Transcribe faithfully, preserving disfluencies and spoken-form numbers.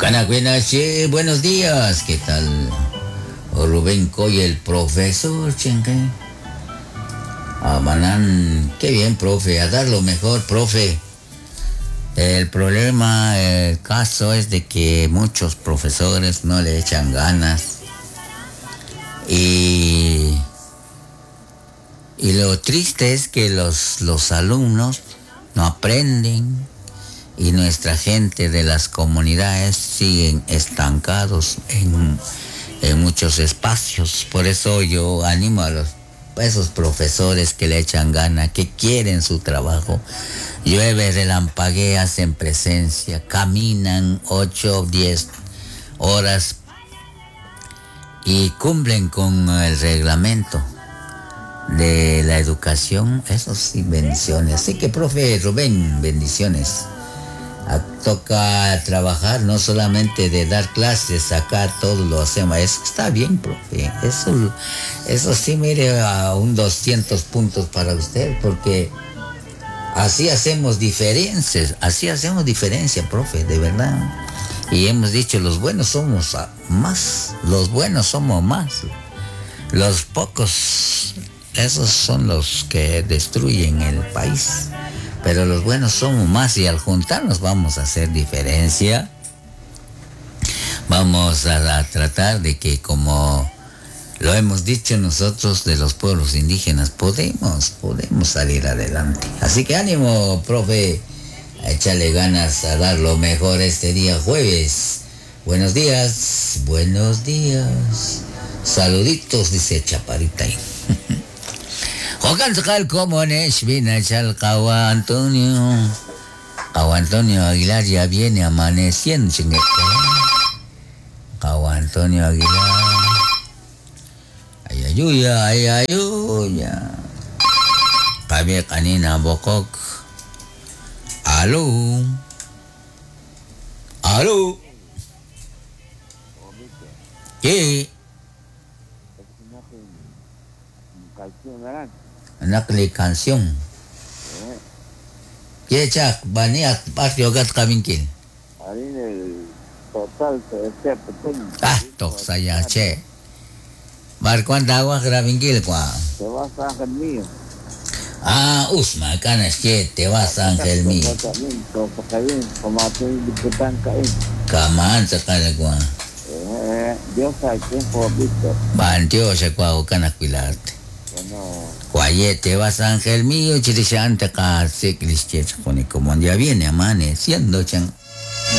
Canacuenache, buenos días, ¿qué tal? O Rubén Coy, el profesor, chenque. Ah, Manán, qué bien, profe, a dar lo mejor, profe. El problema, el caso es de que muchos profesores no le echan ganas. Y, y lo triste es que los, los alumnos no aprenden y nuestra gente de las comunidades siguen estancados en, en muchos espacios. Por eso yo animo a los a esos profesores que le echan gana, que quieren su trabajo. Llueve, relampaguea, hacen presencia, caminan ocho o diez horas y cumplen con el reglamento de la educación. Eso sí, bendiciones. Así que, profe Rubén, bendiciones. A, toca trabajar, no solamente de dar clases, acá todo lo hacemos. Eso está bien, profe. Eso, eso sí, mire, a un doscientos puntos para usted, porque así hacemos diferencias, así hacemos diferencia, profe, de verdad. Y hemos dicho, los buenos somos más, los buenos somos más. Los pocos, esos son los que destruyen el país. Pero los buenos somos más y al juntarnos vamos a hacer diferencia. Vamos a, a tratar de que, como lo hemos dicho nosotros de los pueblos indígenas, podemos, podemos salir adelante. Así que ánimo, profe, a echarle ganas a dar lo mejor este día jueves. Buenos días, buenos días. Saluditos, dice Chaparita ahí. Jokan sakal comunes binachal Kawa Antonio. Kawa Antonio Aguilar ya viene amaneciendo, chingue. Kawa Antonio Aguilar. Ayayuya, ayayuya. Kami kanina bokok. Halo. Halo. ¿Qué? Anak li canción. ¿Qué chak? Baniak partiogat kamingkin. Ah, tok saya che. Barkuan dawa gravingil kwa. Te vas a Ángel Mío. Ah, usma kanas che te vas a Ángel Mío. Kaman sakala kwa. Eh, Dios hay tiempo visto. Ban Dios se kwa kanak pilarte. Cuaye te vas Ángel Mío, chirishante ka siklis che con como ya viene amaneciendo chan.